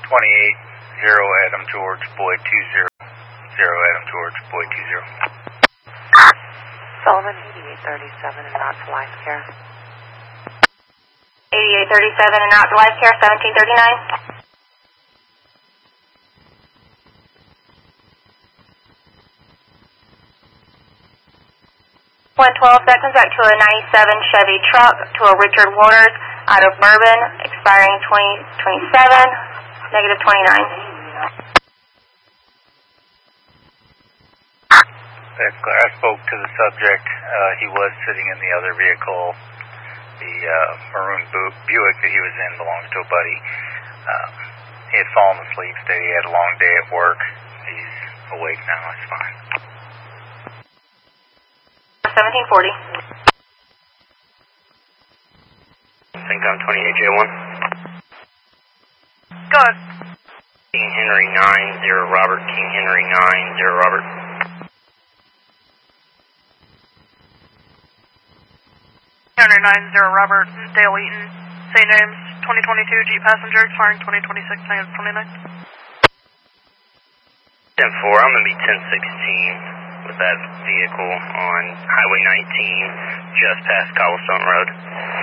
Adam George, Boyd 20. Adam George, Boyd 20. Sullivan, 8837 and not to life care. 8837 and not to life care, 1739. 112, that comes back to a 97 Chevy truck to a Richard Waters out of Bourbon, expiring 2027, negative 29. I spoke to the subject. He was sitting in the other vehicle. The maroon Buick that he was in belongs to a buddy. He had fallen asleep, said he had a long day at work. He's awake now, it's fine. 1740. Syncom 28J1. Go ahead. King Henry 9-0 Robert, King Henry 9-0 Robert. Henry 9-0 Robert, Dale Eaton, St. James, 2022 Jeep passenger, expiring 2026, negative 29. 10-4, I'm going to be 1016 with that vehicle on Highway 19, just past Cobblestone Road.